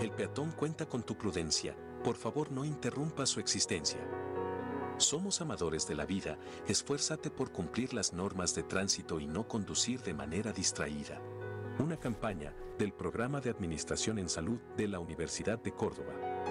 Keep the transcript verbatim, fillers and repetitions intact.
El peatón cuenta con tu prudencia, por favor no interrumpa su existencia. Somos amadores de la vida, esfuérzate por cumplir las normas de tránsito y no conducir de manera distraída. Una campaña del Programa de Administración en Salud de la Universidad de Córdoba.